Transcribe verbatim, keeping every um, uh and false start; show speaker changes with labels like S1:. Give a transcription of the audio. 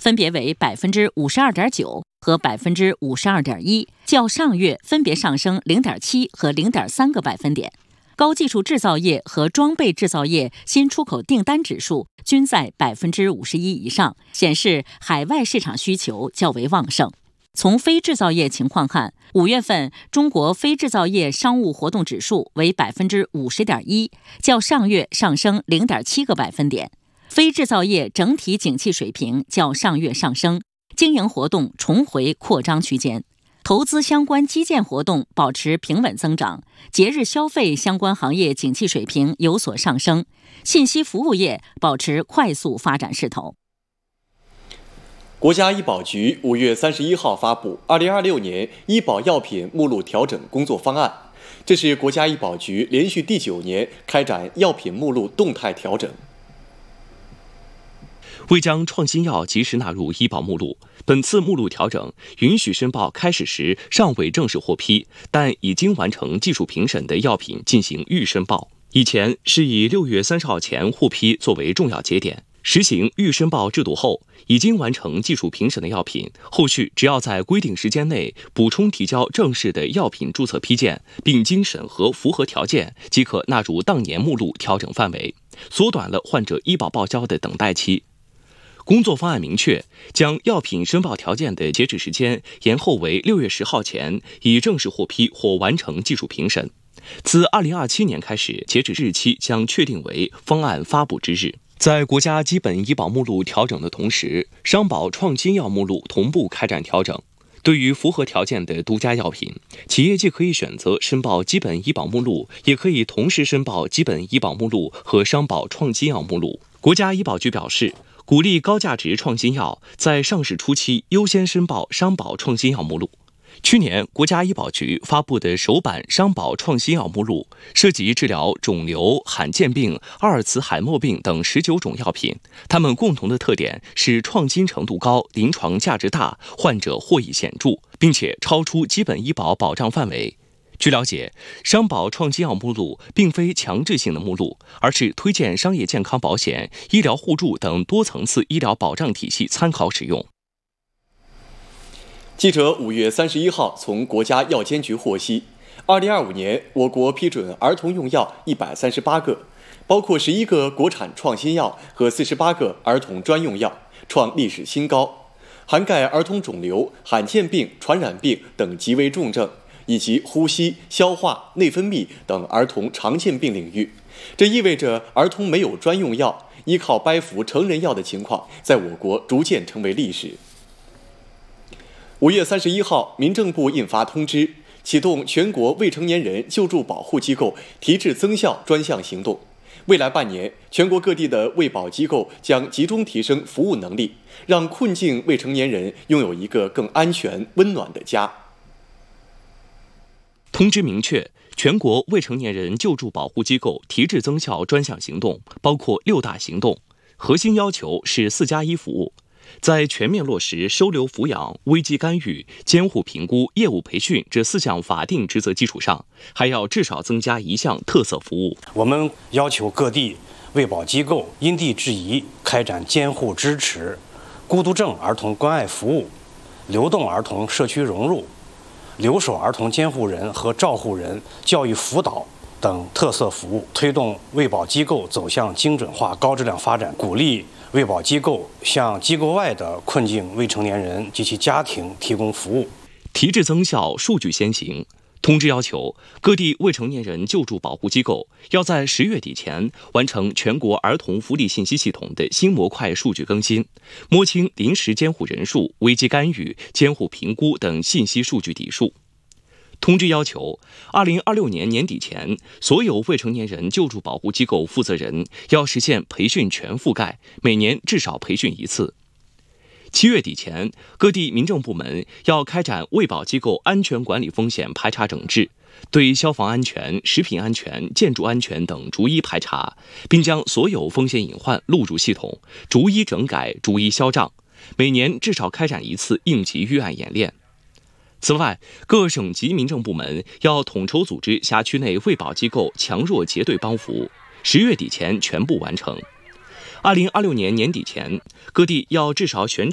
S1: 分别为百分之五十二点九和百分之五十二点一，较上月分别上升零点七和零点三个百分点。高技术制造业和装备制造业新出口订单指数均在百分之五十一以上，显示海外市场需求较为旺盛。从非制造业情况看，五月份中国非制造业商务活动指数为百分之五十点一，较上月上升零点七个百分点。非制造业整体景气水平较上月上升，经营活动重回扩张区间。投资相关基建活动保持平稳增长，节日消费相关行业景气水平有所上升，信息服务业保持快速发展势头。
S2: 国家医保局五月三十一号发布二零二六年医保药品目录调整工作方案，这是国家医保局连续第九年开展药品目录动态调整。
S3: 为将创新药及时纳入医保目录，本次目录调整允许申报开始时尚未正式获批，但已经完成技术评审的药品进行预申报。以前是以六月三十号前获批作为重要节点，实行预申报制度后，已经完成技术评审的药品，后续只要在规定时间内补充提交正式的药品注册批件，并经审核符合条件，即可纳入当年目录调整范围，缩短了患者医保报销的等待期。工作方案明确，将药品申报条件的截止时间延后为六月十号前已正式获批或完成技术评审。自二零二七年开始，截止日期将确定为方案发布之日。在国家基本医保目录调整的同时，商保创新药目录同步开展调整。对于符合条件的独家药品，企业既可以选择申报基本医保目录，也可以同时申报基本医保目录和商保创新药目录。国家医保局表示，鼓励高价值创新药在上市初期优先申报商保创新药目录。去年，国家医保局发布的首版商保创新药目录涉及治疗肿瘤、罕见病、阿尔茨海默病等十九种药品，它们共同的特点是创新程度高、临床价值大、患者获益显著，并且超出基本医保保障范围。据了解，商保创新药目录并非强制性的目录，而是推荐商业健康保险、医疗互助等多层次医疗保障体系参考使用。
S2: 记者五月三十一号从国家药监局获悉，二零二五年我国批准儿童用药一百三十八个，包括十一个国产创新药和四十八个儿童专用药，创历史新高，涵盖儿童肿瘤、罕见病、传染病等极为重症，以及呼吸、消化、内分泌等儿童常见病领域。这意味着儿童没有专用药，依靠掰服成人药的情况在我国逐渐成为历史。五月三十一号，民政部印发通知，启动全国未成年人救助保护机构提质增效专项行动。未来半年，全国各地的卫保机构将集中提升服务能力，让困境未成年人拥有一个更安全、温暖的家。
S3: 通知明确，全国未成年人救助保护机构提质增效专项行动包括六大行动，核心要求是四加一服务。在全面落实收留抚养、危机干预、监护评估、业务培训这四项法定职责基础上，还要至少增加一项特色服务。
S4: 我们要求各地卫保机构因地制宜开展监护支持、孤独症儿童关爱服务、流动儿童社区融入、留守儿童监护人和照护人教育辅导等特色服务，推动卫保机构走向精准化、高质量发展，鼓励卫保机构向机构外的困境未成年人及其家庭提供服务。
S3: 提质增效，数据先行。通知要求，各地未成年人救助保护机构要在十月底前完成全国儿童福利信息系统的新模块数据更新，摸清临时监护人数、危机干预、监护评估等信息数据底数。通知要求，二零二六年年底前，所有未成年人救助保护机构负责人要实现培训全覆盖，每年至少培训一次。七月底前，各地民政部门要开展卫保机构安全管理风险排查整治，对消防安全、食品安全、建筑安全等逐一排查，并将所有风险隐患录入系统，逐一整改、逐一销账。每年至少开展一次应急预案演练。此外，各省级民政部门要统筹组织辖区内卫保机构强弱结对帮扶，十月底前全部完成。二零二六年年底前，各地要至少选